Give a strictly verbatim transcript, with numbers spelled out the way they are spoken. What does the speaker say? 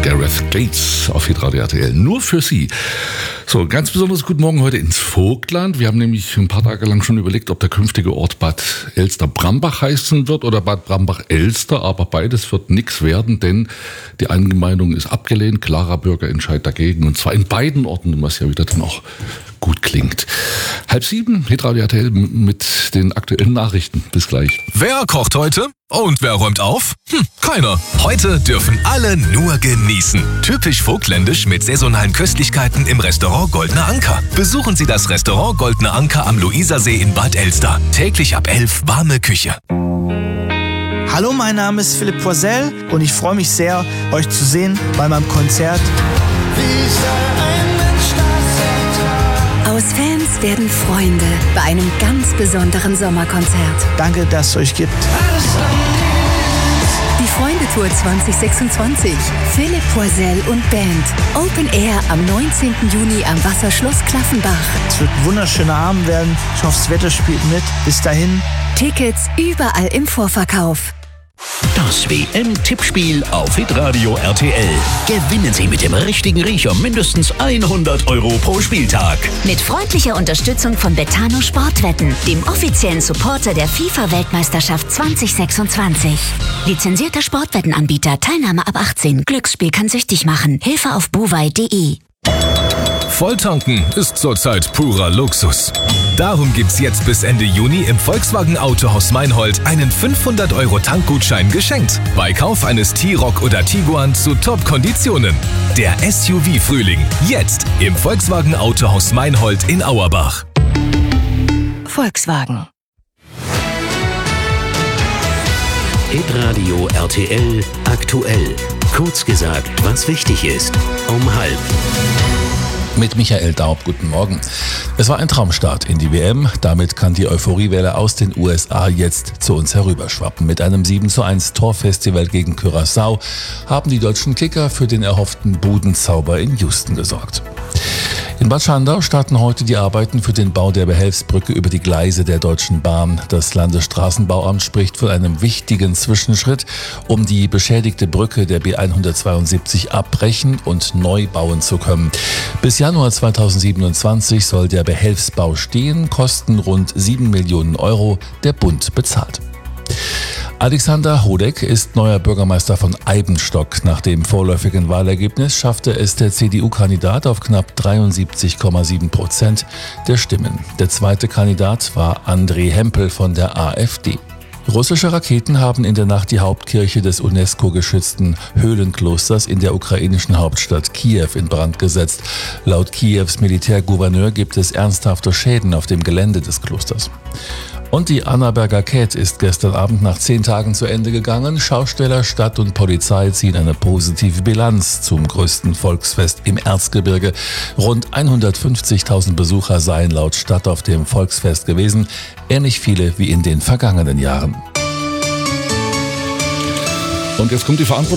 Gareth Gates auf Hitradio R T L. Nur für Sie. So, ganz besonders guten Morgen heute ins Vogtland. Wir haben nämlich ein paar Tage lang schon überlegt, ob der künftige Ort Bad Elster-Brambach heißen wird oder Bad Brambach-Elster. Aber beides wird nichts werden, denn die Eingemeindung ist abgelehnt. Klarer Bürgerentscheid dagegen. Und zwar in beiden Orten, was ja wieder dann auch gut klingt. Halb sieben, Hitradio R T L mit den aktuellen Nachrichten. Bis gleich. Wer kocht heute? Und wer räumt auf? Hm, keiner. Heute dürfen alle nur genießen. Typisch vogtländisch mit saisonalen Köstlichkeiten im Restaurant Goldener Anker. Besuchen Sie das Restaurant Goldener Anker am Luisersee in Bad Elster. Täglich ab elf warme Küche. Hallo, mein Name ist Philipp Poisel und ich freue mich sehr, euch zu sehen bei meinem Konzert. Aus Fans werden Freunde bei einem ganz besonderen Sommerkonzert. Danke, dass es euch gibt. Die Freunde-Tour zwanzig sechsundzwanzig. Philipp Poisel und Band. Open Air am neunzehnten Juni am Wasserschloss Klaffenbach. Es wird ein wunderschöner Abend werden. Ich hoffe, das Wetter spielt mit. Bis dahin. Tickets überall im Vorverkauf. Das W M-Tippspiel auf Hitradio R T L. Gewinnen Sie mit dem richtigen Riecher mindestens hundert Euro pro Spieltag. Mit freundlicher Unterstützung von Betano Sportwetten, dem offiziellen Supporter der FIFA-Weltmeisterschaft zwanzig sechsundzwanzig. Lizenzierter Sportwettenanbieter, Teilnahme ab achtzehn. Glücksspiel kann süchtig machen. Hilfe auf buwei punkt de. Volltanken ist zurzeit purer Luxus. Darum gibt's jetzt bis Ende Juni im Volkswagen Autohaus Meinhold einen fünfhundert Euro Tankgutschein geschenkt. Bei Kauf eines T-Roc oder Tiguan zu Top-Konditionen. Der S U V-Frühling. Jetzt im Volkswagen Autohaus Meinhold in Auerbach. Volkswagen. Hitradio R T L aktuell. Kurz gesagt, was wichtig ist. Um halb. Mit Michael Daub, guten Morgen. Es war ein Traumstart in die W M. Damit kann die Euphoriewelle aus den U S A jetzt zu uns herüberschwappen. Mit einem sieben zu eins Torfestival gegen Curaçao haben die deutschen Kicker für den erhofften Budenzauber in Houston gesorgt. In Bad Schandau starten heute die Arbeiten für den Bau der Behelfsbrücke über die Gleise der Deutschen Bahn. Das Landesstraßenbauamt spricht von einem wichtigen Zwischenschritt, um die beschädigte Brücke der B hundertzweiundsiebzig abbrechen und neu bauen zu können. Bis Januar zweitausendsiebenundzwanzig soll der Behelfsbau stehen, Kosten rund sieben Millionen Euro, der Bund bezahlt. Alexander Hodeck ist neuer Bürgermeister von Eibenstock. Nach dem vorläufigen Wahlergebnis schaffte es der C D U-Kandidat auf knapp dreiundsiebzig Komma sieben Prozent der Stimmen. Der zweite Kandidat war André Hempel von der AfD. Russische Raketen haben in der Nacht die Hauptkirche des UNESCO-geschützten Höhlenklosters in der ukrainischen Hauptstadt Kiew in Brand gesetzt. Laut Kiews Militärgouverneur gibt es ernsthafte Schäden auf dem Gelände des Klosters. Und die Annaberger Cat ist gestern Abend nach zehn Tagen zu Ende gegangen. Schausteller, Stadt und Polizei ziehen eine positive Bilanz zum größten Volksfest im Erzgebirge. Rund hundertfünfzigtausend Besucher seien laut Stadt auf dem Volksfest gewesen, ähnlich viele wie in den vergangenen Jahren. Und jetzt kommt die Verantwortung